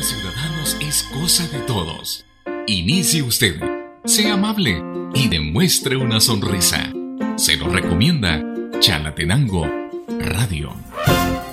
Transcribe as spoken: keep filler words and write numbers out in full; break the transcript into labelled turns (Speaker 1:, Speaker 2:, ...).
Speaker 1: Ciudadanos es cosa de todos. Inicie usted, sea amable y demuestre una sonrisa. Se lo recomienda Chalatenango Radio.